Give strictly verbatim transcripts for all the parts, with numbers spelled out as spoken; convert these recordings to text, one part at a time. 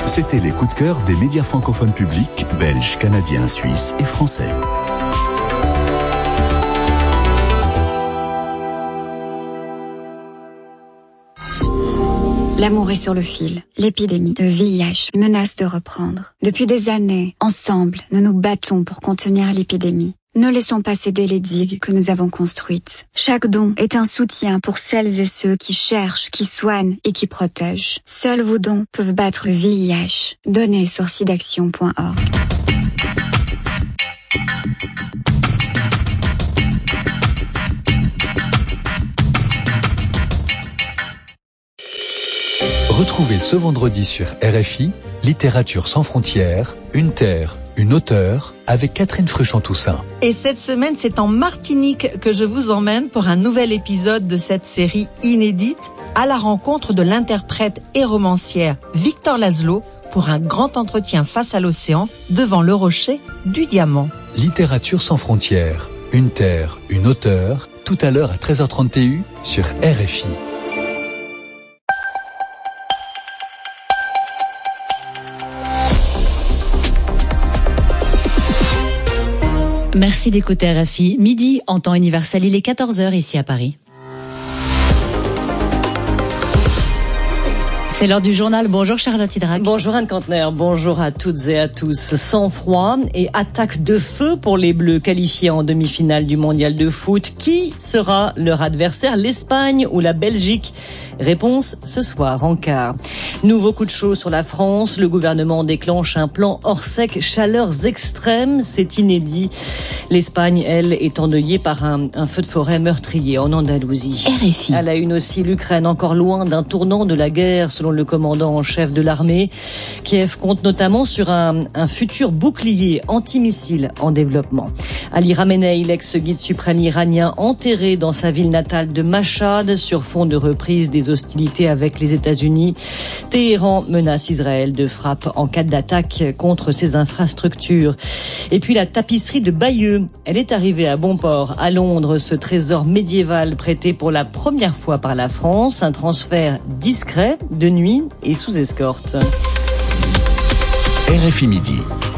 C'était les coups de cœur des médias francophones publics, belges, canadiens, suisses et français. L'amour est sur le fil. L'épidémie de V I H menace de reprendre. Depuis des années, ensemble, nous nous battons pour contenir l'épidémie. Ne laissons pas céder les digues que nous avons construites. Chaque don est un soutien pour celles et ceux qui cherchent, qui soignent et qui protègent. Seuls vos dons peuvent battre le V I H. Donnez sur sidaction point org. Retrouvez ce vendredi sur R F I, Littérature sans frontières, une terre, une auteure, avec Catherine Fruchon-Toussaint. Et cette semaine, c'est en Martinique que je vous emmène pour un nouvel épisode de cette série inédite, à la rencontre de l'interprète et romancière Victor Laszlo pour un grand entretien face à l'océan devant le rocher du Diamant. Littérature sans frontières, une terre, une auteure, tout à l'heure à treize heures trente sur R F I. Merci d'écouter R F I. Midi, en temps universel, il est quatorze heures ici à Paris. C'est l'heure du journal. Bonjour Charlotte Hydrac. Bonjour Anne Kantner, bonjour à toutes et à tous. Sans froid et attaque de feu pour les Bleus qualifiés en demi-finale du mondial de foot. Qui sera leur adversaire, l'Espagne ou la Belgique? Réponse ce soir en quart. Nouveau coup de chaud sur la France. Le gouvernement déclenche un plan hors sec, chaleurs extrêmes. C'est inédit. L'Espagne, elle, est endeuillée par un, un feu de forêt meurtrier en Andalousie. R F I. À la une aussi, l'Ukraine, encore loin d'un tournant de la guerre, selon le commandant en chef de l'armée. Kiev compte notamment sur un, un futur bouclier antimissile en développement. Ali Khamenei, l'ex-guide suprême iranien, enterré dans sa ville natale de Mashhad sur fond de reprise des hostilités avec les États-Unis. Téhéran menace Israël de frappe en cas d'attaque contre ses infrastructures. Et puis la tapisserie de Bayeux, elle est arrivée à bon port à Londres, ce trésor médiéval prêté pour la première fois par la France, un transfert discret, de nuit et sous escorte. R F I Midi.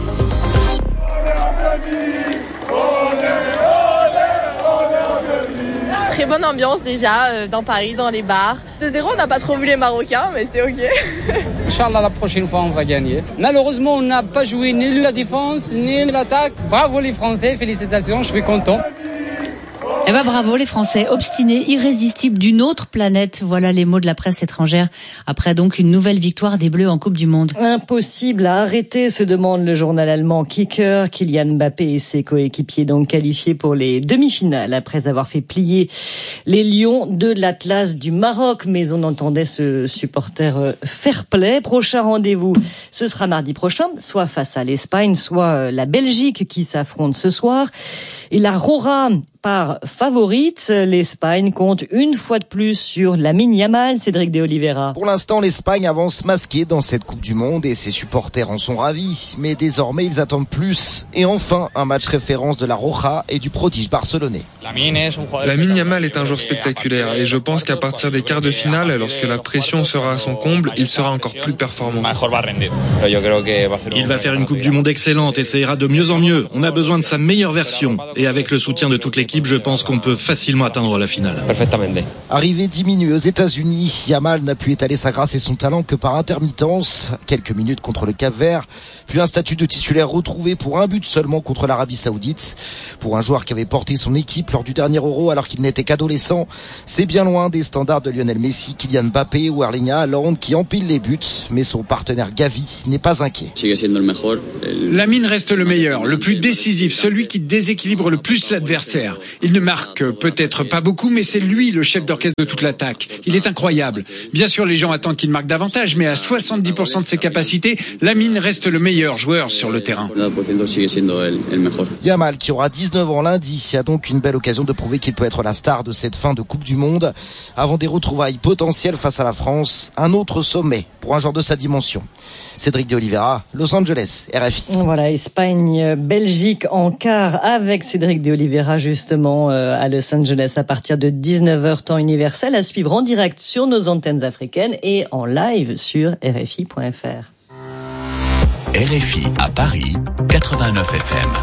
Très bonne ambiance déjà euh, dans Paris, dans les bars. De zéro, on n'a pas trop vu les Marocains, mais c'est ok. Inch'Allah, la prochaine fois, on va gagner. Malheureusement, on n'a pas joué ni la défense, ni l'attaque. Bravo les Français, félicitations, je suis content. Eh ben bravo les Français, obstinés, irrésistibles d'une autre planète. Voilà les mots de la presse étrangère après donc une nouvelle victoire des Bleus en Coupe du Monde. Impossible à arrêter, se demande le journal allemand Kicker. Kylian Mbappé et ses coéquipiers donc qualifiés pour les demi-finales après avoir fait plier les Lions de l'Atlas du Maroc. Mais on entendait ce supporter fair play. Prochain rendez-vous, ce sera mardi prochain, soit face à l'Espagne, soit la Belgique qui s'affrontent ce soir. Et la Rora part favorite. L'Espagne compte une fois de plus sur Lamine Yamal, Cédric de Oliveira. Pour l'instant, l'Espagne avance masquée dans cette Coupe du Monde et ses supporters en sont ravis. Mais désormais, ils attendent plus. Et enfin, un match référence de la Roja et du prodige barcelonais. Lamine Yamal est un joueur spectaculaire et je pense qu'à partir des quarts de finale, lorsque la pression sera à son comble, il sera encore plus performant. Il va faire une Coupe du Monde excellente et ça ira de mieux en mieux. On a besoin de sa meilleure version. Et avec le soutien de toute l'équipe, je pense qu'on peut facilement atteindre la finale. Arrivé diminué aux États-Unis, Yamal n'a pu étaler sa grâce et son talent que par intermittence. Quelques minutes contre le Cap-Vert, puis un statut de titulaire retrouvé pour un but seulement contre l'Arabie Saoudite. Pour un joueur qui avait porté son équipe lors du dernier Euro alors qu'il n'était qu'adolescent, c'est bien loin des standards de Lionel Messi, Kylian Mbappé ou Erling Haaland qui empilent les buts. Mais son partenaire Gavi n'est pas inquiet. Lamine reste le meilleur, le plus décisif, celui qui déséquilibre le plus l'adversaire. Il ne marque peut-être pas beaucoup, mais c'est lui le chef d'orchestre de toute l'attaque. Il est incroyable. Bien sûr, les gens attendent qu'il marque davantage, mais à soixante-dix pour cent de ses capacités, Lamine reste le meilleur joueur sur le terrain. Yamal, qui aura dix-neuf ans lundi, a donc une belle occasion de prouver qu'il peut être la star de cette fin de Coupe du Monde. Avant des retrouvailles potentielles face à la France, un autre sommet pour un joueur de sa dimension. Cédric de Oliveira, Los Angeles, R F I. Voilà, Espagne, Belgique en quart avec Cédric de Oliveira justement euh, à Los Angeles à partir de dix-neuf heures temps universel, à suivre en direct sur nos antennes africaines et en live sur R F I point F R. R F I à Paris, quatre-vingt-neuf F M.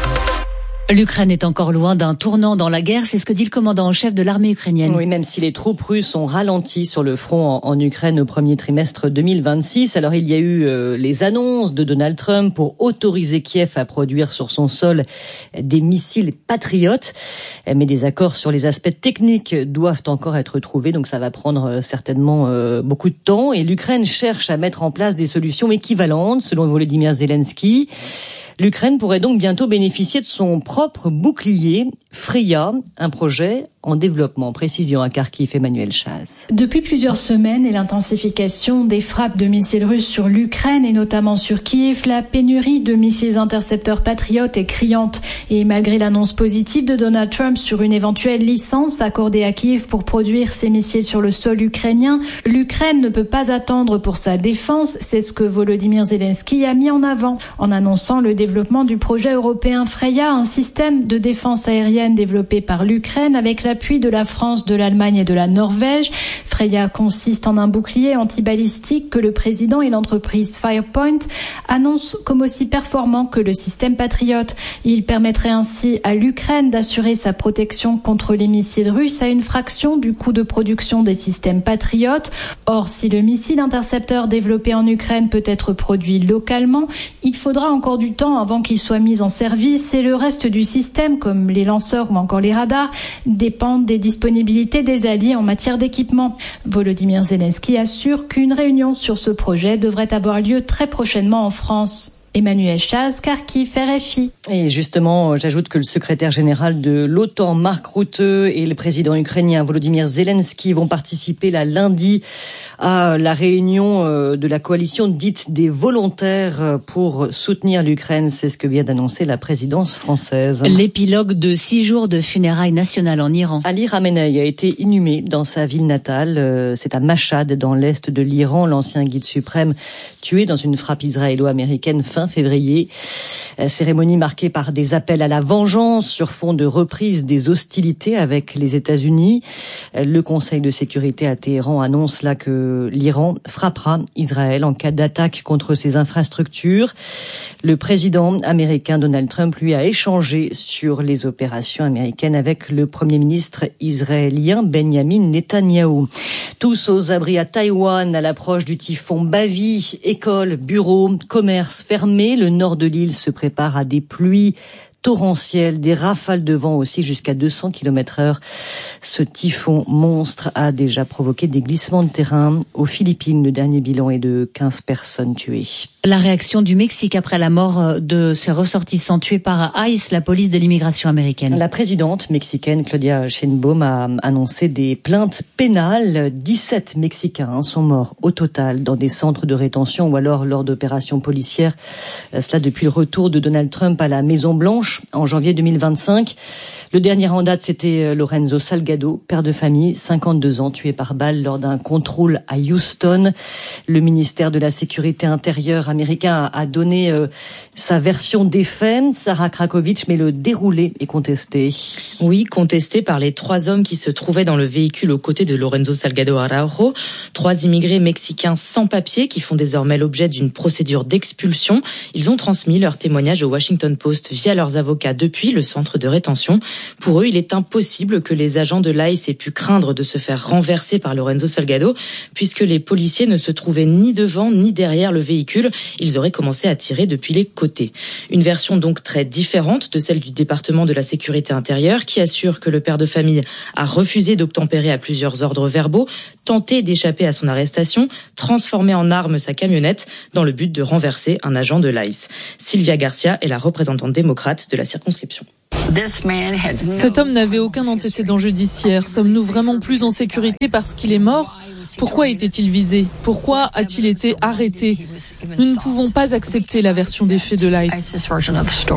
L'Ukraine est encore loin d'un tournant dans la guerre, c'est ce que dit le commandant en chef de l'armée ukrainienne. Oui, même si les troupes russes ont ralenti sur le front en, en Ukraine au premier trimestre deux mille vingt-six. Alors il y a eu euh, les annonces de Donald Trump pour autoriser Kiev à produire sur son sol des missiles patriotes. Mais des accords sur les aspects techniques doivent encore être trouvés, donc ça va prendre certainement euh, beaucoup de temps. Et l'Ukraine cherche à mettre en place des solutions équivalentes, selon Volodymyr Zelensky. L'Ukraine pourrait donc bientôt bénéficier de son propre bouclier, Freya, un projet en développement. Précision à Kharkiv, Emmanuel Chaz. Depuis plusieurs semaines et l'intensification des frappes de missiles russes sur l'Ukraine et notamment sur Kiev, la pénurie de missiles intercepteurs patriotes est criante. Et malgré l'annonce positive de Donald Trump sur une éventuelle licence accordée à Kiev pour produire ces missiles sur le sol ukrainien, l'Ukraine ne peut pas attendre pour sa défense. C'est ce que Volodymyr Zelensky a mis en avant en annonçant le développement du projet européen Freya, un système de défense aérienne développé par l'Ukraine avec l'appui de la France, de l'Allemagne et de la Norvège. Freya consiste en un bouclier antibalistique que le président et l'entreprise Firepoint annoncent comme aussi performant que le système Patriot. Il permettrait ainsi à l'Ukraine d'assurer sa protection contre les missiles russes à une fraction du coût de production des systèmes Patriot. Or, si le missile intercepteur développé en Ukraine peut être produit localement, il faudra encore du temps avant qu'il soit mis en service et le reste du système, comme les lanceurs ou encore les radars, dépendent des disponibilités des alliés en matière d'équipement. Volodymyr Zelensky assure qu'une réunion sur ce projet devrait avoir lieu très prochainement en France. Emmanuel Chaz, Kharkiv, R F I. Et justement, j'ajoute que le secrétaire général de l'OTAN, Mark Rutte, et le président ukrainien Volodymyr Zelensky vont participer là lundi à la réunion de la coalition dite des volontaires pour soutenir l'Ukraine. C'est ce que vient d'annoncer la présidence française. L'épilogue de six jours de funérailles nationales en Iran. Ali Khamenei a été inhumé dans sa ville natale. C'est à Mashhad, dans l'est de l'Iran, l'ancien guide suprême tué dans une frappe israélo-américaine fin février. Cérémonie marquée par des appels à la vengeance sur fond de reprise des hostilités avec les États-Unis. Le Conseil de sécurité à Téhéran annonce là que l'Iran frappera Israël en cas d'attaque contre ses infrastructures. Le président américain Donald Trump, lui, a échangé sur les opérations américaines avec le premier ministre israélien Benjamin Netanyahou. Tous aux abris à Taïwan à l'approche du typhon Bavi. Écoles, bureaux, commerces fermés. Le nord de l'île se prépare à des pluies torrentielles, des rafales de vent aussi jusqu'à deux cents kilomètres heure. Ce typhon monstre a déjà provoqué des glissements de terrain. Aux Philippines, le dernier bilan est de quinze personnes tuées. La réaction du Mexique après la mort de ses ressortissants tués par ICE, la police de l'immigration américaine. La présidente mexicaine Claudia Sheinbaum a annoncé des plaintes pénales. dix-sept Mexicains sont morts au total dans des centres de rétention ou alors lors d'opérations policières. Cela depuis le retour de Donald Trump à la Maison-Blanche en janvier deux mille vingt-cinq. Le dernier en date, c'était Lorenzo Salgado, père de famille, cinquante-deux ans, tué par balle lors d'un contrôle à Houston. Le ministère de la Sécurité intérieure américain a donné euh, sa version des faits, Sarah Krakowicz, mais le déroulé est contesté. Oui, contesté par les trois hommes qui se trouvaient dans le véhicule aux côtés de Lorenzo Salgado Araujo, trois immigrés mexicains sans papier qui font désormais l'objet d'une procédure d'expulsion. Ils ont transmis leur témoignage au Washington Post via leurs avocats depuis le centre de rétention. Pour eux, il est impossible que les agents de l'ICE aient pu craindre de se faire renverser par Lorenzo Salgado, puisque les policiers ne se trouvaient ni devant ni derrière le véhicule. Ils auraient commencé à tirer depuis les côtés. Une version donc très différente de celle du département de la sécurité intérieure, qui assure que le père de famille a refusé d'obtempérer à plusieurs ordres verbaux, tenté d'échapper à son arrestation, transformé en arme sa camionnette dans le but de renverser un agent de l'ICE. Sylvia Garcia est la représentante démocrate de la circonscription. Cet homme n'avait aucun antécédent judiciaire. Sommes-nous vraiment plus en sécurité parce qu'il est mort ? Pourquoi était-il visé ? Pourquoi a-t-il été arrêté ? Nous ne pouvons pas accepter la version des faits de l'ICE.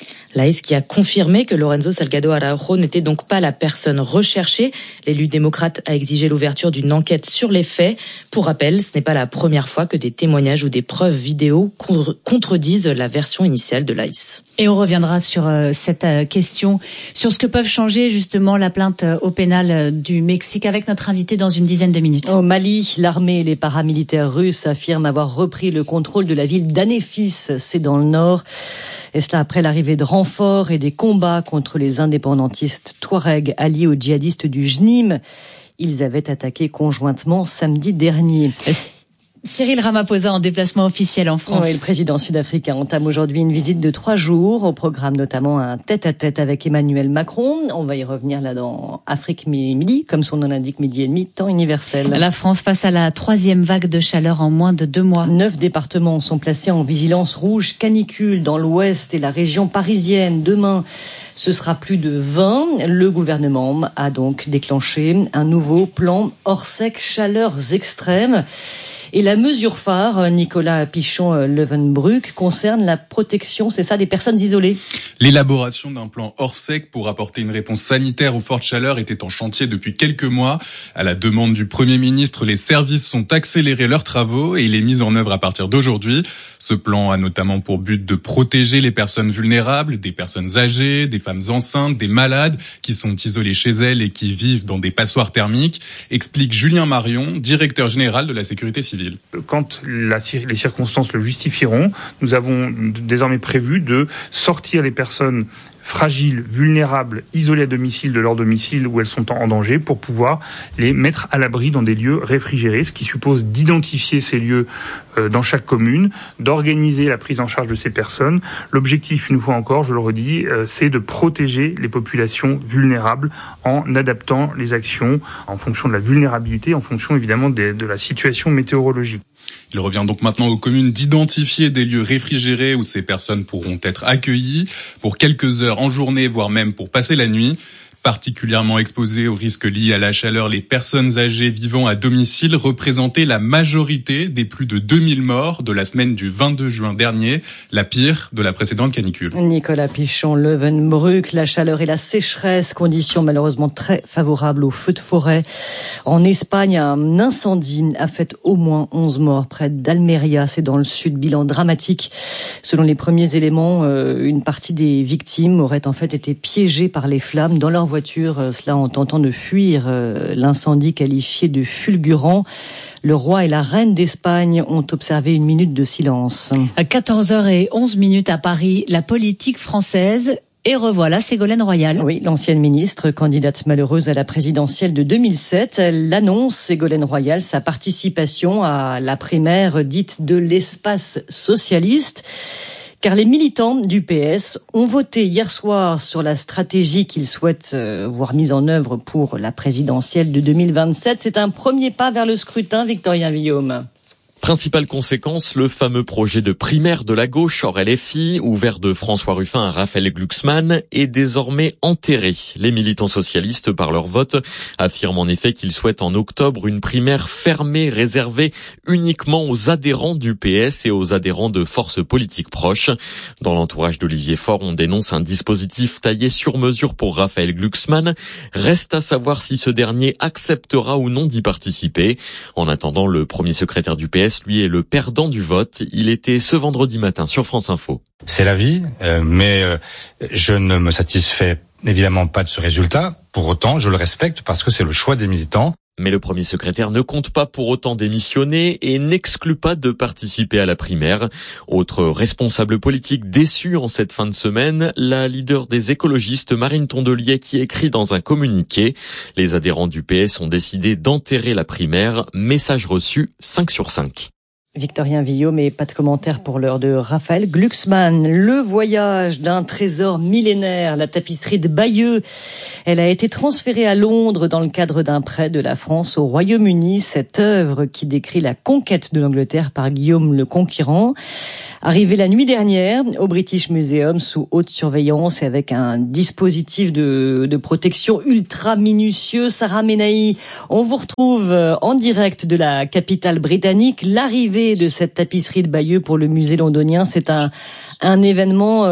L'A I S qui a confirmé que Lorenzo Salgado Araujo n'était donc pas la personne recherchée. L'élu démocrate a exigé l'ouverture d'une enquête sur les faits. Pour rappel, ce n'est pas la première fois que des témoignages ou des preuves vidéo contredisent la version initiale de l'A I S. Et on reviendra sur euh, cette euh, question, sur ce que peuvent changer justement la plainte euh, au pénal euh, du Mexique avec notre invité dans une dizaine de minutes. Au Mali, l'armée et les paramilitaires russes affirment avoir repris le contrôle de la ville d'Anéfis, c'est dans le nord. Et cela après l'arrivée de renforts et des combats contre les indépendantistes touaregs alliés aux djihadistes du J N I M. Ils avaient attaqué conjointement samedi dernier. Cyril Ramaphosa en déplacement officiel en France. Oui, le président sud-africain entame aujourd'hui une visite de trois jours. Au programme notamment un tête-à-tête avec Emmanuel Macron. On va y revenir là dans Afrique Midi, comme son nom l'indique, midi et demi, temps universel. La France face à la troisième vague de chaleur en moins de deux mois. Neuf départements sont placés en vigilance rouge canicule dans l'ouest et la région parisienne. Demain, ce sera plus de vingt. Le gouvernement a donc déclenché un nouveau plan hors sec chaleurs extrêmes. Et la mesure phare, Nicolas Pichon-Levenbruck, concerne la protection, c'est ça, des personnes isolées. L'élaboration d'un plan hors sec pour apporter une réponse sanitaire aux fortes chaleurs était en chantier depuis quelques mois. À la demande du Premier ministre, les services ont accéléré leurs travaux et il est mis en œuvre à partir d'aujourd'hui. Ce plan a notamment pour but de protéger les personnes vulnérables, des personnes âgées, des femmes enceintes, des malades qui sont isolées chez elles et qui vivent dans des passoires thermiques, explique Julien Marion, directeur général de la sécurité civile. Quand la, les circonstances le justifieront, nous avons désormais prévu de sortir les personnes fragiles, vulnérables, isolées à domicile de leur domicile où elles sont en danger pour pouvoir les mettre à l'abri dans des lieux réfrigérés, ce qui suppose d'identifier ces lieux euh, dans chaque commune, d'organiser la prise en charge de ces personnes. L'objectif, une fois encore, je le redis, euh, c'est de protéger les populations vulnérables en adaptant les actions en fonction de la vulnérabilité, en fonction évidemment de, de la situation météorologique. Il revient donc maintenant aux communes d'identifier des lieux réfrigérés où ces personnes pourront être accueillies pour quelques heures en journée, voire même pour passer la nuit. Particulièrement exposées aux risques liés à la chaleur, les personnes âgées vivant à domicile représentaient la majorité des plus de deux mille morts de la semaine du vingt-deux juin dernier, la pire de la précédente canicule. Nicolas Pichon-Levenbruck, la chaleur et la sécheresse, conditions malheureusement très favorables aux feux de forêt. En Espagne, un incendie a fait au moins onze morts près d'Almeria, c'est dans le sud, bilan dramatique. Selon les premiers éléments, une partie des victimes auraient en fait été piégées par les flammes dans leur voiture, cela en tentant de fuir l'incendie qualifié de fulgurant. Le roi et la reine d'Espagne ont observé une minute de silence. À quatorze heures onze minutes à Paris, la politique française. Et revoilà Ségolène Royal. Oui, l'ancienne ministre, candidate malheureuse à la présidentielle de deux mille sept, elle annonce, Ségolène Royal, sa participation à la primaire dite de l'espace socialiste. Car les militants du P S ont voté hier soir sur la stratégie qu'ils souhaitent voir mise en œuvre pour la présidentielle de deux mille vingt-sept. C'est un premier pas vers le scrutin, Victorien Villaume. Principale conséquence, le fameux projet de primaire de la gauche hors L F I, ouvert de François Ruffin à Raphaël Glucksmann, est désormais enterré. Les militants socialistes, par leur vote, affirment en effet qu'ils souhaitent en octobre une primaire fermée, réservée uniquement aux adhérents du P S et aux adhérents de forces politiques proches. Dans l'entourage d'Olivier Faure, on dénonce un dispositif taillé sur mesure pour Raphaël Glucksmann. Reste à savoir si ce dernier acceptera ou non d'y participer. En attendant, le premier secrétaire du P S, lui, est le perdant du vote. Il était ce vendredi matin sur France Info. C'est la vie, euh, mais euh, je ne me satisfais évidemment pas de ce résultat. Pour autant, je le respecte parce que c'est le choix des militants. Mais le premier secrétaire ne compte pas pour autant démissionner et n'exclut pas de participer à la primaire. Autre responsable politique déçu en cette fin de semaine, la leader des écologistes Marine Tondelier qui écrit dans un communiqué: les adhérents du P S ont décidé d'enterrer la primaire. Message reçu cinq sur cinq. Victorien Villaume, mais pas de commentaire pour l'heure de Raphaël Glucksmann. Le voyage d'un trésor millénaire, la tapisserie de Bayeux. Elle a été transférée à Londres dans le cadre d'un prêt de la France au Royaume-Uni. Cette œuvre qui décrit la conquête de l'Angleterre par Guillaume le Conquérant. Arrivée la nuit dernière au British Museum sous haute surveillance et avec un dispositif de, de protection ultra minutieux. Sarah Menahi, on vous retrouve en direct de la capitale britannique. L'arrivée de cette tapisserie de Bayeux pour le musée londonien, c'est un, un événement euh,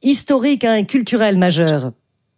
historique hein, et culturel majeur.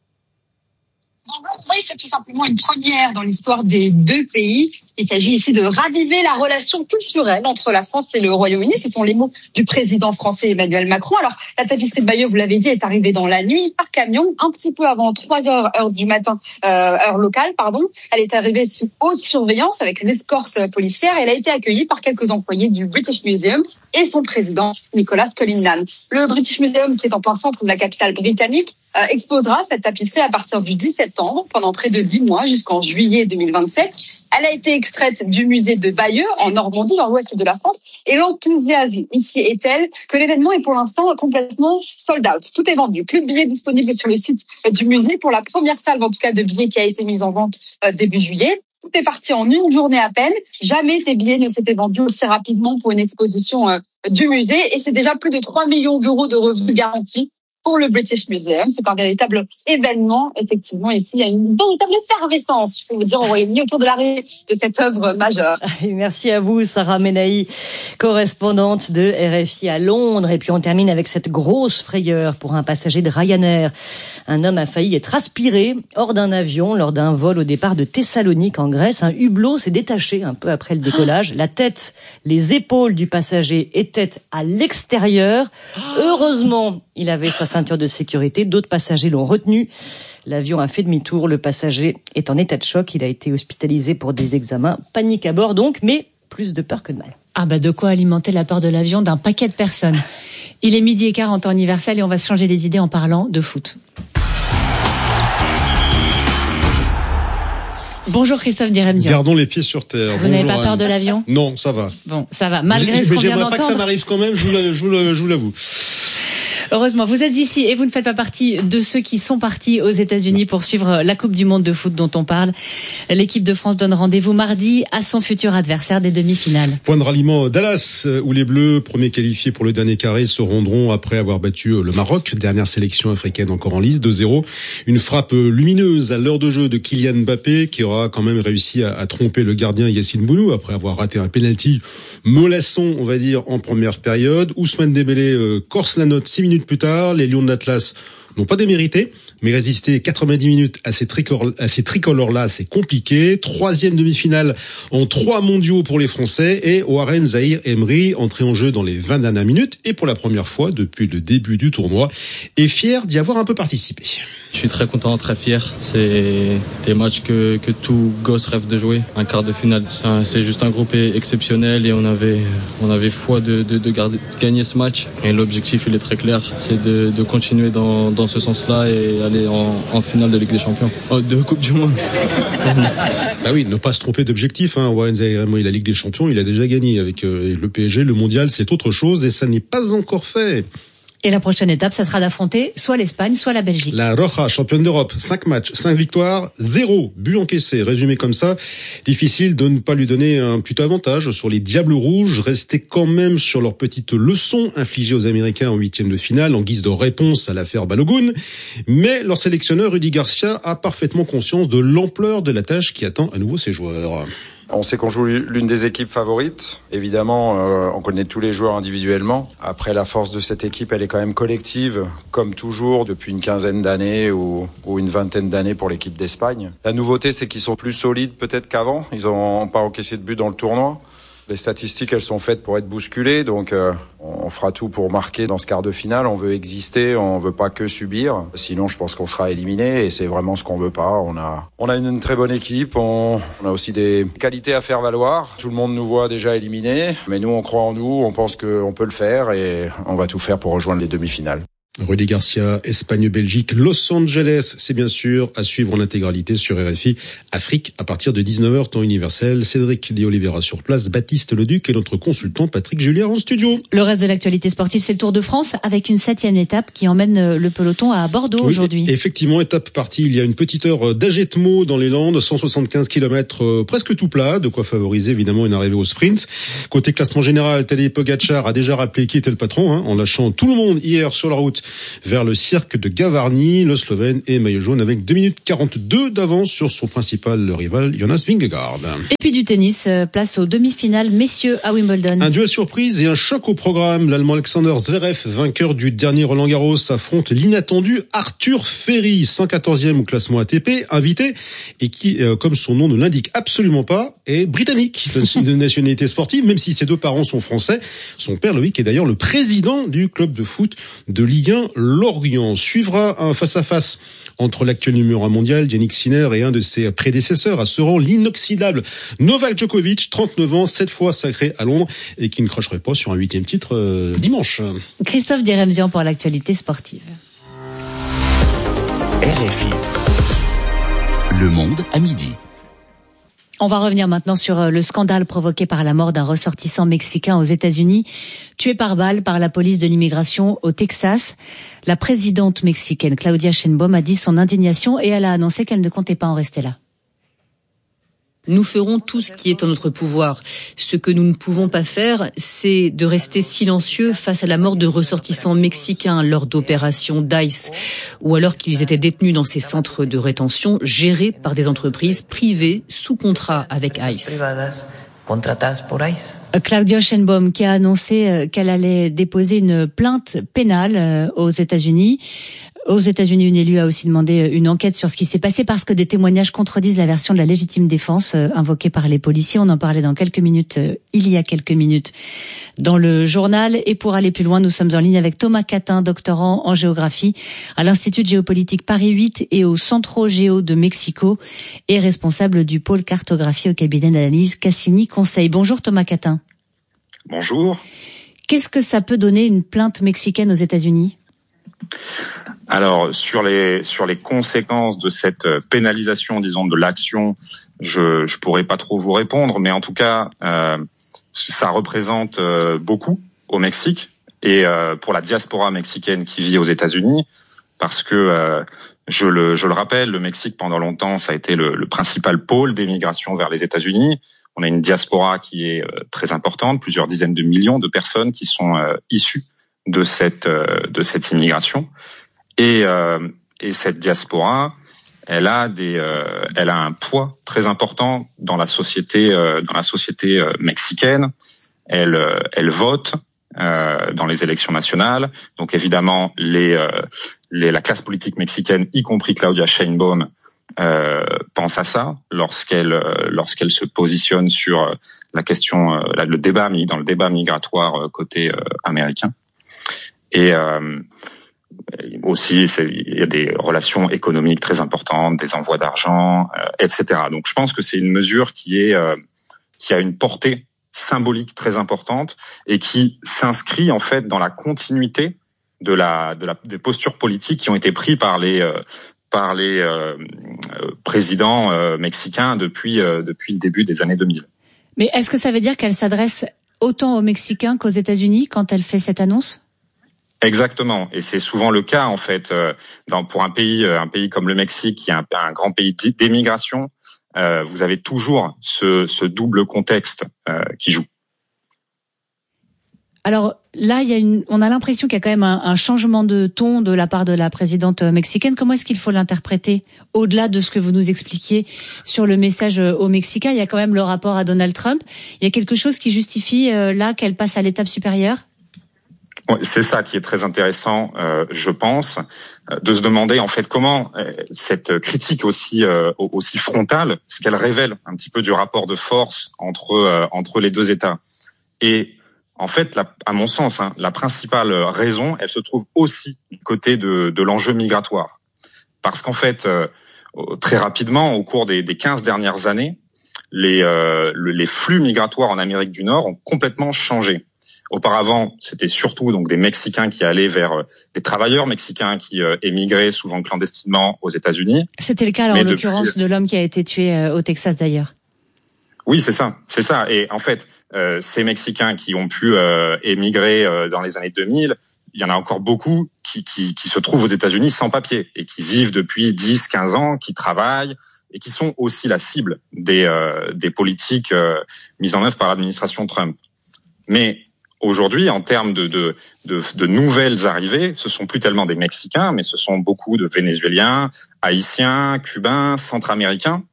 Oui, c'est tout simplement une première dans l'histoire des deux pays. Il s'agit ici de raviver la relation culturelle entre la France et le Royaume-Uni. Ce sont les mots du président français Emmanuel Macron. Alors, la tapisserie de Bayeux, vous l'avez dit, est arrivée dans la nuit par camion, un petit peu avant trois heures, heure du matin, euh, heure locale, pardon. Elle est arrivée sous haute surveillance avec une escorte policière. Elle a été accueillie par quelques employés du British Museum et son président, Nicolas Cullinane. Le British Museum, qui est en plein centre de la capitale britannique, euh, exposera cette tapisserie à partir du dix septembre pendant près de dix mois jusqu'en juillet deux mille vingt-sept. Elle a été extraite du musée de Bayeux en Normandie, dans l'ouest de la France. Et l'enthousiasme ici est tel que l'événement est pour l'instant complètement sold out. Tout est vendu. Plus de billets disponibles sur le site du musée pour la première salve, en tout cas, de billets qui a été mise en vente euh, début juillet. Tout est parti en une journée à peine. Jamais des billets ne s'étaient vendus aussi rapidement pour une exposition euh, du musée. Et c'est déjà plus de trois millions d'euros de revenus garantis pour le British Museum. C'est un véritable événement. Effectivement, ici, il y a une véritable effervescence, je peux vous dire, au Royaume-Uni autour de l'arrivée de cette œuvre majeure. Et merci à vous, Sarah Menahi, correspondante de R F I à Londres. Et puis on termine avec cette grosse frayeur pour un passager de Ryanair. Un homme a failli être aspiré hors d'un avion lors d'un vol au départ de Thessalonique en Grèce. Un hublot s'est détaché un peu après le décollage. La tête, les épaules du passager étaient à l'extérieur. Heureusement, il avait sa ceinture de sécurité. D'autres passagers l'ont retenu. L'avion a fait demi-tour. Le passager est en état de choc. Il a été hospitalisé pour des examens. Panique à bord donc, mais plus de peur que de mal. Ah bah de quoi alimenter la peur de l'avion d'un paquet de personnes. Il est midi et quart en temps universel et on va se changer les idées en parlant de foot. Bonjour Christophe Diremzian. Gardons les pieds sur terre. Vous Bonjour n'avez pas peur Anne. de l'avion ? Non, ça va. Bon, ça va. Malgré J'ai, ce qu'on vient j'aimerais pas d'entendre. que ça m'arrive quand même, je vous, je vous, je vous l'avoue. Heureusement, vous êtes ici et vous ne faites pas partie de ceux qui sont partis aux États-Unis pour suivre la Coupe du Monde de foot dont on parle. L'équipe de France donne rendez-vous mardi à son futur adversaire des demi-finales. Point de ralliement Dallas, où les Bleus, premiers qualifiés pour le dernier carré, se rendront après avoir battu le Maroc, dernière sélection africaine encore en lice, deux zéro. Une frappe lumineuse à l'heure de jeu de Kylian Mbappé, qui aura quand même réussi à, à tromper le gardien Yacine Bounou après avoir raté un penalty mollasson, on va dire, en première période. Ousmane Dembélé euh, corse la note six minutes plus tard. Les Lions de l'Atlas n'ont pas démérité, mais résister quatre-vingt-dix minutes à ces, tricolores, à ces tricolores-là, c'est compliqué. Troisième demi-finale en trois mondiaux pour les Français et Warren Zahir Emery, entré en jeu dans les vingt dernières minutes et pour la première fois depuis le début du tournoi, est fier d'y avoir un peu participé. Je suis très content, très fier. C'est des matchs que, que tout gosse rêve de jouer. Un quart de finale, c'est juste un groupe exceptionnel et on avait, on avait foi de, de, de, garder, de gagner ce match. Et l'objectif, il est très clair, c'est de, de continuer dans, dans ce sens-là et aller en, en finale de Ligue des Champions, oh, de Coupe du Monde. Ah oui, ne pas se tromper d'objectif. Hein. Warren Zahir Emery, la Ligue des Champions, il a déjà gagné avec euh, le P S G. Le Mondial, c'est autre chose et ça n'est pas encore fait. Et la prochaine étape, ça sera d'affronter soit l'Espagne, soit la Belgique. La Roja, championne d'Europe, cinq matchs, cinq victoires, zéro but encaissé. Résumé comme ça, difficile de ne pas lui donner un petit avantage sur les Diables Rouges, restés quand même sur leur petite leçon infligée aux Américains en huitième de finale en guise de réponse à l'affaire Balogun. Mais leur sélectionneur Rudy Garcia a parfaitement conscience de l'ampleur de la tâche qui attend à nouveau ses joueurs. On sait qu'on joue l'une des équipes favorites. Évidemment, euh, on connaît tous les joueurs individuellement. Après, la force de cette équipe, elle est quand même collective, comme toujours, depuis une quinzaine d'années ou, ou une vingtaine d'années pour l'équipe d'Espagne. La nouveauté, c'est qu'ils sont plus solides peut-être qu'avant. Ils n'ont pas encaissé de but dans le tournoi. Les statistiques, elles sont faites pour être bousculées, donc euh, on fera tout pour marquer dans ce quart de finale. On veut exister, on veut pas que subir. Sinon, je pense qu'on sera éliminé et c'est vraiment ce qu'on veut pas. On a, on a une, une très bonne équipe, on, on a aussi des qualités à faire valoir. Tout le monde nous voit déjà éliminés, mais nous, on croit en nous, on pense qu'on peut le faire et on va tout faire pour rejoindre les demi-finales. Rudy Garcia, Espagne-Belgique, Los Angeles, c'est bien sûr à suivre en intégralité sur R F I Afrique à partir de dix-neuf heures temps universel. Cédric De Oliveira sur place, Baptiste Leduc et notre consultant Patrick Julliard en studio. Le reste de l'actualité sportive, c'est le Tour de France avec une septième étape qui emmène le peloton à Bordeaux oui, aujourd'hui. Effectivement, étape partie il y a une petite heure d'Agetmo dans les Landes, cent soixante-quinze kilomètres euh, presque tout plat, de quoi favoriser évidemment une arrivée au sprint. Côté classement général, Tadej Pogačar a déjà rappelé qui était le patron, hein, en lâchant tout le monde hier sur la route vers le cirque de Gavarnie. Le Slovène est maillot jaune avec deux minutes quarante-deux d'avance sur son principal rival Jonas Vingegaard. Et puis du tennis, place aux demi-finales messieurs à Wimbledon. Un duel surprise et un choc au programme. L'Allemand Alexander Zverev, vainqueur du dernier Roland Garros, affronte l'inattendu Arthur Ferry, cent quatorzième au classement A T P, invité, et qui, euh, comme son nom ne l'indique absolument pas, est britannique de nationalité sportive, même si ses deux parents sont français. Son père, Loïc, est d'ailleurs le président du club de foot de Ligue un Lorient. Suivra un face-à-face entre l'actuel numéro un mondial, Yannick Sinner, et un de ses prédécesseurs à ce rang, l'inoxydable Novak Djokovic, trente-neuf ans, sept fois sacré à Londres, et qui ne cracherait pas sur un huitième titre euh, dimanche. Christophe Diremzian pour l'actualité sportive. R F I. Le Monde à midi. On va revenir maintenant sur le scandale provoqué par la mort d'un ressortissant mexicain aux États-Unis, tué par balle par la police de l'immigration au Texas. La présidente mexicaine Claudia Sheinbaum a dit son indignation et elle a annoncé qu'elle ne comptait pas en rester là. Nous ferons tout ce qui est en notre pouvoir. Ce que nous ne pouvons pas faire, c'est de rester silencieux face à la mort de ressortissants mexicains lors d'opérations d'ICE, ou alors qu'ils étaient détenus dans ces centres de rétention gérés par des entreprises privées sous contrat avec ICE. Claudia Sheinbaum qui a annoncé qu'elle allait déposer une plainte pénale aux États-Unis. Aux États-Unis, une élue a aussi demandé une enquête sur ce qui s'est passé parce que des témoignages contredisent la version de la légitime défense invoquée par les policiers. On en parlait dans quelques minutes, il y a quelques minutes, dans le journal. Et pour aller plus loin, nous sommes en ligne avec Thomas Catin, doctorant en géographie à l'Institut de géopolitique Paris huit et au Centro Géo de Mexico et responsable du pôle cartographie au cabinet d'analyse Cassini Conseil. Bonjour Thomas Catin. Bonjour. Qu'est-ce que ça peut donner une plainte mexicaine aux États-Unis ? Alors sur les sur les conséquences de cette pénalisation, disons, de l'action, je je pourrais pas trop vous répondre, mais en tout cas euh, ça représente euh, beaucoup au Mexique et euh, pour la diaspora mexicaine qui vit aux États-Unis, parce que euh, je le je le rappelle, le Mexique pendant longtemps ça a été le, le principal pôle d'émigration vers les États-Unis. On a une diaspora qui est euh, très importante, plusieurs dizaines de millions de personnes qui sont euh, issues de cette euh, de cette immigration. Et, euh, et cette diaspora, elle a des, euh, elle a un poids très important dans la société, euh, dans la société euh, mexicaine. Elle, euh, elle vote euh, dans les élections nationales. Donc évidemment, les, euh, les, la classe politique mexicaine, y compris Claudia Sheinbaum, euh, pense à ça lorsqu'elle, euh, lorsqu'elle se positionne sur la question, euh, le débat, dans le débat migratoire côté euh, américain. Et euh, aussi, c'est, il y a des relations économiques très importantes, des envois d'argent, euh, et cetera. Donc, je pense que c'est une mesure qui est euh, qui a une portée symbolique très importante et qui s'inscrit en fait dans la continuité de la de la des postures politiques qui ont été prises par les euh, par les euh, présidents euh, mexicains depuis euh, depuis le début des années deux mille. Mais est-ce que ça veut dire qu'elle s'adresse autant aux Mexicains qu'aux États-Unis quand elle fait cette annonce ? Exactement, et c'est souvent le cas en fait euh, dans, pour un pays, un pays comme le Mexique, qui est un, un grand pays d'émigration. Euh, vous avez toujours ce, ce double contexte euh, qui joue. Alors là, il y a une, on a l'impression qu'il y a quand même un, un changement de ton de la part de la présidente mexicaine. Comment est-ce qu'il faut l'interpréter au-delà de ce que vous nous expliquiez sur le message aux Mexicains? Il y a quand même le rapport à Donald Trump. Il y a quelque chose qui justifie euh, là qu'elle passe à l'étape supérieure? C'est ça qui est très intéressant, euh, je pense, de se demander en fait comment euh, cette critique aussi euh, aussi frontale, ce qu'elle révèle un petit peu du rapport de force entre euh, entre les deux États. Et en fait, la, à mon sens, hein, la principale raison, elle se trouve aussi du côté de, de l'enjeu migratoire, parce qu'en fait, euh, très rapidement, au cours des, des quinze dernières années, les euh, les flux migratoires en Amérique du Nord ont complètement changé. Auparavant, c'était surtout donc des Mexicains qui allaient vers euh, des travailleurs mexicains qui euh, émigraient souvent clandestinement aux États-Unis. C'était le cas là, en depuis... l'occurrence de l'homme qui a été tué euh, au Texas d'ailleurs. Oui, c'est ça, c'est ça. Et en fait, euh, ces Mexicains qui ont pu euh, émigrer euh, dans les années deux mille, il y en a encore beaucoup qui, qui, qui se trouvent aux États-Unis sans papier et qui vivent depuis dix, quinze ans, qui travaillent et qui sont aussi la cible des, euh, des politiques euh, mises en œuvre par l'administration Trump. Mais aujourd'hui, en termes de, de, de, de nouvelles arrivées, ce sont plus tellement des Mexicains, mais ce sont beaucoup de Vénézuéliens, Haïtiens, Cubains, Centra-Américains,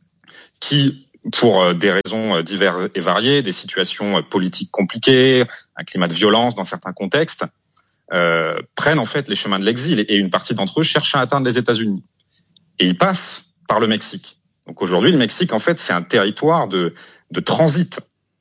qui, pour des raisons diverses et variées, des situations politiques compliquées, un climat de violence dans certains contextes, euh, prennent en fait les chemins de l'exil, et une partie d'entre eux cherchent à atteindre les États-Unis. Et ils passent par le Mexique. Donc aujourd'hui, le Mexique, en fait, c'est un territoire de, de transit.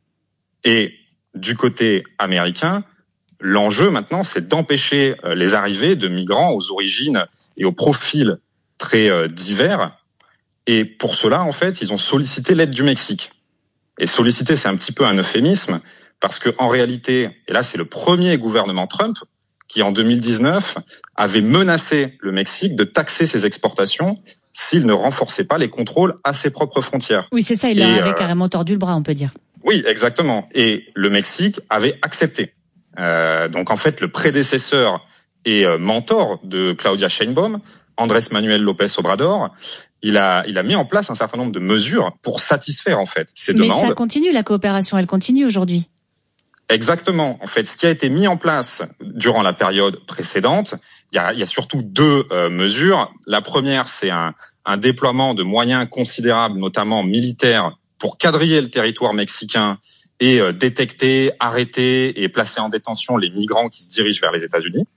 Et du côté américain, l'enjeu maintenant, c'est d'empêcher les arrivées de migrants aux origines et aux profils très divers. Et pour cela, en fait, ils ont sollicité l'aide du Mexique. Et solliciter, c'est un petit peu un euphémisme, parce que en réalité, et là, c'est le premier gouvernement Trump qui, en deux mille dix-neuf, avait menacé le Mexique de taxer ses exportations s'il ne renforçait pas les contrôles à ses propres frontières. Oui, c'est ça, il avait euh, carrément tordu le bras, on peut dire. Oui, exactement. Et le Mexique avait accepté. Euh, donc en fait, le prédécesseur et euh, mentor de Claudia Sheinbaum, Andrés Manuel López Obrador, il a, il a mis en place un certain nombre de mesures pour satisfaire en fait ces Mais demandes. Mais ça continue, la coopération, elle continue aujourd'hui. Exactement. En fait, ce qui a été mis en place durant la période précédente, il y a, il y a surtout deux euh, mesures. La première, c'est un, un déploiement de moyens considérables, notamment militaires, pour quadriller le territoire mexicain et euh, détecter, arrêter et placer en détention les migrants qui se dirigent vers les États-Unis.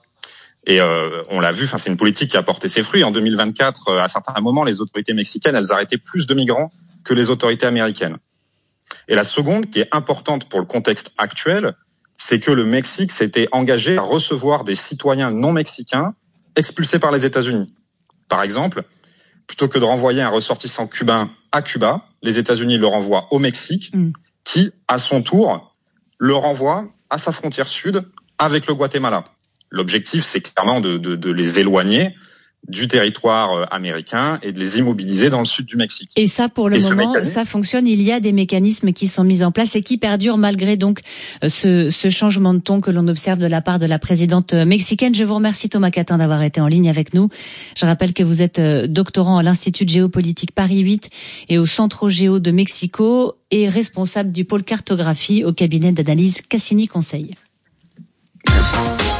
Et euh, on l'a vu, enfin, c'est une politique qui a porté ses fruits. En deux mille vingt-quatre, euh, à certains moments, les autorités mexicaines, elles arrêtaient plus de migrants que les autorités américaines. Et la seconde, qui est importante pour le contexte actuel, c'est que le Mexique s'était engagé à recevoir des citoyens non mexicains expulsés par les États-Unis. Par exemple, plutôt que de renvoyer un ressortissant cubain à Cuba, les États-Unis le renvoient au Mexique, mmh. qui, à son tour, le renvoie à sa frontière sud avec le Guatemala. L'objectif, c'est clairement de, de, de les éloigner du territoire américain et de les immobiliser dans le sud du Mexique. Et ça, pour le et moment, ça fonctionne. Il y a des mécanismes qui sont mis en place et qui perdurent malgré donc ce, ce changement de ton que l'on observe de la part de la présidente mexicaine. Je vous remercie Thomas Catin d'avoir été en ligne avec nous. Je rappelle que vous êtes doctorant à l'Institut de géopolitique Paris huit et au Centro Géo de Mexico et responsable du pôle cartographie au cabinet d'analyse Cassini Conseil. Merci.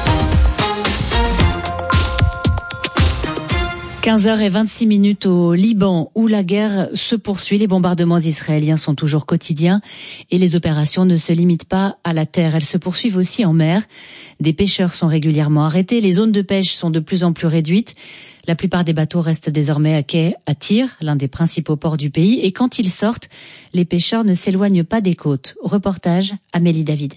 quinze heures vingt-six minutes au Liban où la guerre se poursuit. Les bombardements israéliens sont toujours quotidiens et les opérations ne se limitent pas à la terre. Elles se poursuivent aussi en mer. Des pêcheurs sont régulièrement arrêtés. Les zones de pêche sont de plus en plus réduites. La plupart des bateaux restent désormais à quai à Tyr, l'un des principaux ports du pays. Et quand ils sortent, les pêcheurs ne s'éloignent pas des côtes. Reportage Amélie David.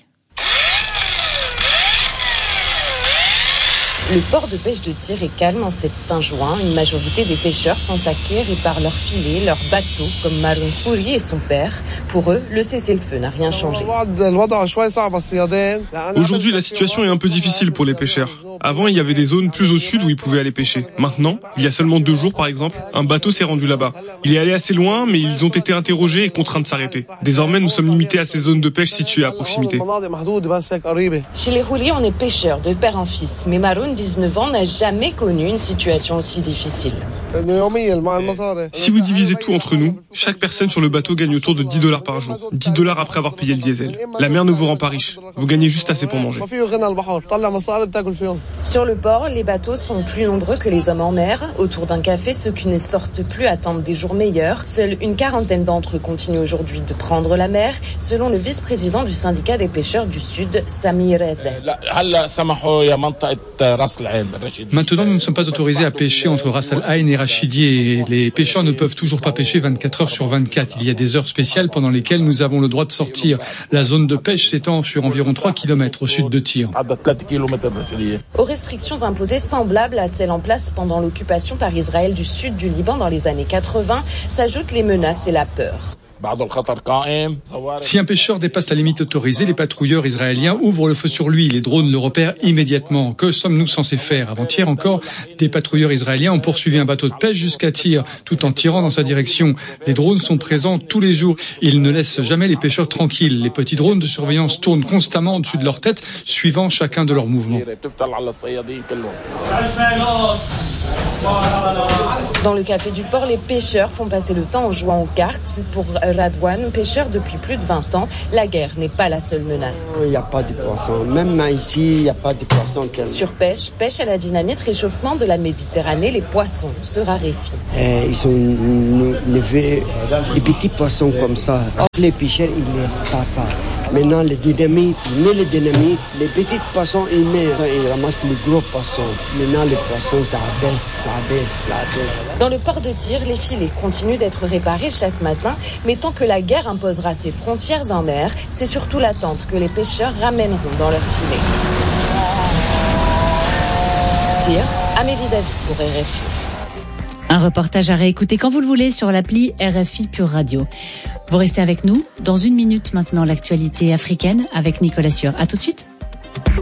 Le port de pêche de Tyr est calme en cette fin juin. Une majorité des pêcheurs sont acquéris par leurs filets, leurs bateaux, comme Maroun Khouri et son père. Pour eux, le cessez-le-feu n'a rien changé. Aujourd'hui, la situation est un peu difficile pour les pêcheurs. Avant, il y avait des zones plus au sud où ils pouvaient aller pêcher. Maintenant, il y a seulement deux jours, par exemple, un bateau s'est rendu là-bas. Il est allé assez loin, mais ils ont été interrogés et contraints de s'arrêter. Désormais, nous sommes limités à ces zones de pêche situées à proximité. Chez les Khouri, on est pêcheurs de père en fils. Mais Maroun, dix-neuf ans, n'a jamais connu une situation aussi difficile. Si vous divisez tout entre nous, chaque personne sur le bateau gagne autour de dix dollars par jour. dix dollars après avoir payé le diesel. La mer ne vous rend pas riche. Vous gagnez juste assez pour manger. Sur le port, les bateaux sont plus nombreux que les hommes en mer. Autour d'un café, ceux qui ne sortent plus attendent des jours meilleurs. Seule une quarantaine d'entre eux continuent aujourd'hui de prendre la mer, selon le vice-président du syndicat des pêcheurs du Sud, Sami Rezen. Maintenant, nous ne sommes pas autorisés à pêcher entre Ras Al Ain et Rachidi et les pêcheurs ne peuvent toujours pas pêcher vingt-quatre heures sur vingt-quatre. Il y a des heures spéciales pendant lesquelles nous avons le droit de sortir. La zone de pêche s'étend sur environ trois kilomètres au sud de Tyr. Aux restrictions imposées semblables à celles en place pendant l'occupation par Israël du sud du Liban dans les années quatre-vingts, s'ajoutent les menaces et la peur. Si un pêcheur dépasse la limite autorisée, les patrouilleurs israéliens ouvrent le feu sur lui. Les drones le repèrent immédiatement. Que sommes-nous censés faire ? Avant-hier encore, des patrouilleurs israéliens ont poursuivi un bateau de pêche jusqu'à Tyr, tout en tirant dans sa direction. Les drones sont présents tous les jours. Ils ne laissent jamais les pêcheurs tranquilles. Les petits drones de surveillance tournent constamment au-dessus de leur tête, suivant chacun de leurs mouvements. Dans le café du port, les pêcheurs font passer le temps en jouant aux cartes. Pour Radwan, pêcheur depuis plus de vingt ans, la guerre n'est pas la seule menace. Il n'y a pas de poissons. Même ici, il n'y a pas de poissons. Surpêche, pêche à la dynamite, réchauffement de la Méditerranée, les poissons se raréfient. Et ils ont levé des petits poissons comme ça. Or, les pêcheurs, ils ne laissent pas ça. Maintenant, les dynamites, ils mettent les dynamites, les petits poissons, ils mettent, ils ramassent les gros poissons. Maintenant, les poissons, ça baisse, ça baisse, ça baisse. Dans le port de Tyr, les filets continuent d'être réparés chaque matin, mais tant que la guerre imposera ses frontières en mer, c'est surtout l'attente que les pêcheurs ramèneront dans leurs filets. Tyr, Amélie David pour R F I. Un reportage à réécouter quand vous le voulez sur l'appli R F I Pure Radio. Vous restez avec nous. Dans une minute maintenant, l'actualité africaine avec Nicolas Sueur. À tout de suite.